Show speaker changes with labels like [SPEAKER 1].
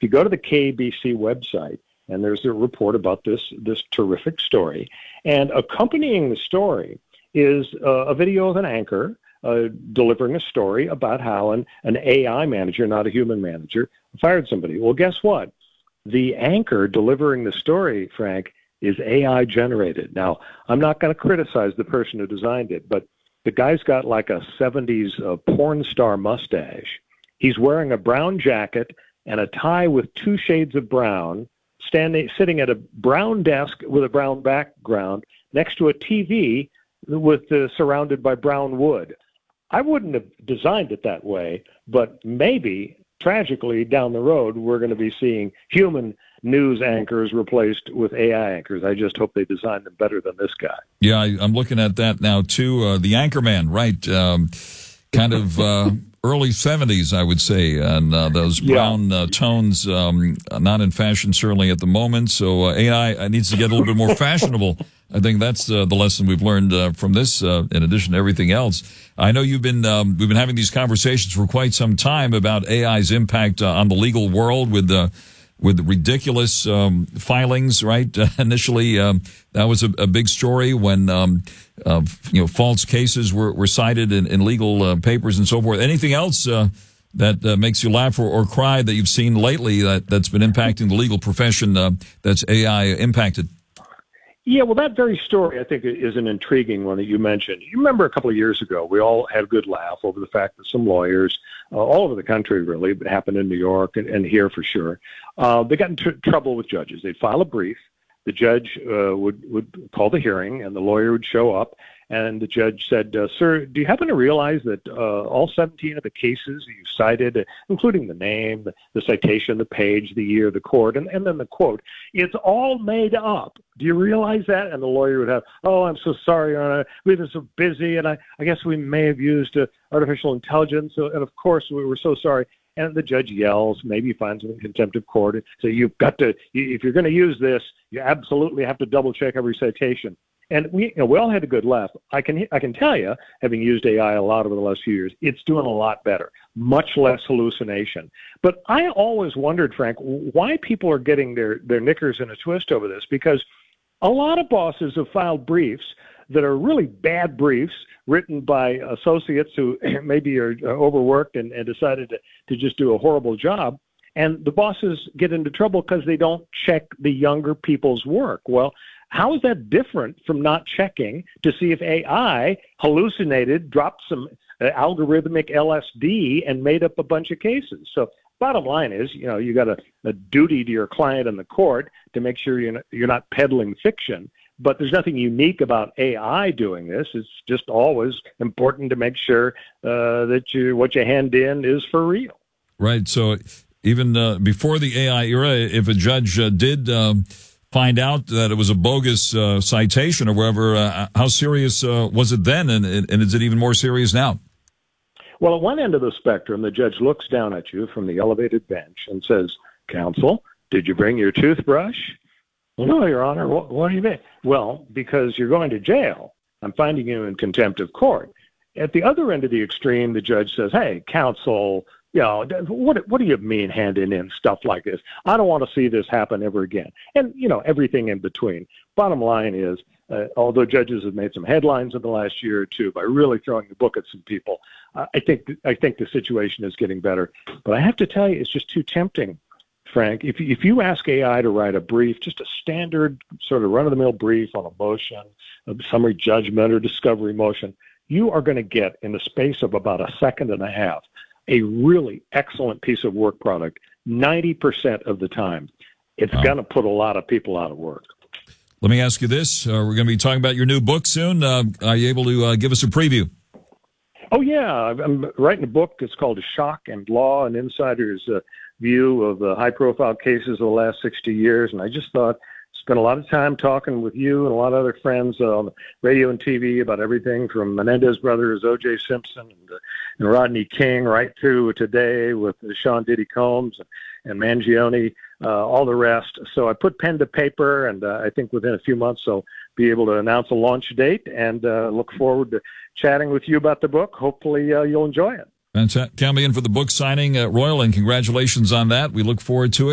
[SPEAKER 1] you go to the KBC website, and there's a report about this terrific story, and accompanying the story is a video of an anchor delivering a story about how an AI manager, not a human manager, fired somebody. Well, guess what? The anchor delivering the story, Frank, is AI generated. Now, I'm not going to criticize the person who designed it, but the guy's got like a 70s porn star mustache. He's wearing a brown jacket and a tie with 2 shades of brown, sitting at a brown desk with a brown background next to a TV surrounded by brown wood. I wouldn't have designed it that way, but maybe, tragically, down the road, we're going to be seeing human news anchors replaced with AI anchors. I just hope they design them better than this guy.
[SPEAKER 2] Yeah, I'm looking at that now, too. The Anchorman, right? Kind of early 70s, I would say, and those brown tones, not in fashion, certainly at the moment. So AI needs to get a little bit more fashionable. I think that's the lesson we've learned from this, in addition to everything else. I know we've been having these conversations for quite some time about AI's impact on the legal world with the ridiculous filings, right? Initially, that was a big story when false cases were cited in legal papers and so forth. Anything else that makes you laugh or cry that you've seen lately that's been impacting the legal profession that's AI impacted?
[SPEAKER 1] Yeah, well, that very story, I think, is an intriguing one that you mentioned. You remember a couple of years ago, we all had a good laugh over the fact that some lawyers all over the country, really, but it happened in New York and here for sure, they got into trouble with judges. They'd file a brief. The judge would call the hearing, and the lawyer would show up, and the judge said, sir, do you happen to realize that all 17 of the cases you cited, including the name, the citation, the page, the year, the court, and then the quote, it's all made up. Do you realize that? And the lawyer would have, oh, I'm so sorry, Your Honor. We've been so busy, and I guess we may have used artificial intelligence, and of course we were so sorry. And the judge yells, maybe finds him in contempt of court. So you've got to, if you're going to use this, you absolutely have to double check every citation. And we all had a good laugh. I can tell you, having used AI a lot over the last few years, it's doing a lot better, much less hallucination. But I always wondered, Frank, why people are getting their knickers in a twist over this, because a lot of bosses have filed briefs that are really bad briefs written by associates who maybe are overworked and decided to just do a horrible job. And the bosses get into trouble because they don't check the younger people's work. Well, how is that different from not checking to see if AI hallucinated, dropped some algorithmic LSD, and made up a bunch of cases? So bottom line is, you got a duty to your client in the court to make sure you're not peddling fiction. But there's nothing unique about AI doing this. It's just always important to make sure that what you hand in is for real.
[SPEAKER 2] Right. So even before the AI era, if a judge did find out that it was a bogus citation or whatever, how serious was it then? And is it even more serious now?
[SPEAKER 1] Well, at one end of the spectrum, the judge looks down at you from the elevated bench and says, counsel, did you bring your toothbrush? Well, no, Your Honor. What do you mean? Well, because you're going to jail. I'm finding you in contempt of court. At the other end of the extreme, the judge says, hey, counsel, what do you mean handing in stuff like this? I don't want to see this happen ever again. And, everything in between. Bottom line is, although judges have made some headlines in the last year or two by really throwing the book at some people, I think the situation is getting better. But I have to tell you, it's just too tempting. Frank, if you ask AI to write a brief, just a standard sort of run-of-the-mill brief on a motion, a summary judgment or discovery motion, you are going to get, in the space of about a second and a half, a really excellent piece of work product 90% of the time. It's going to put a lot of people out of work.
[SPEAKER 2] Let me ask you this. We're going to be talking about your new book soon. Are you able to give us a preview?
[SPEAKER 1] Oh, yeah. I'm writing a book. It's called Shock and Law, an insider's view of the high-profile cases of the last 60 years. And I just thought, spent a lot of time talking with you and a lot of other friends on radio and TV about everything from Menendez brothers, O.J. Simpson, and Rodney King, right through today with Sean Diddy Combs and Mangione, all the rest. So I put pen to paper, and I think within a few months I'll be able to announce a launch date, and look forward to chatting with you about the book. Hopefully you'll enjoy it.
[SPEAKER 2] Count me in for the book signing at Royal, and congratulations on that. We look forward to it.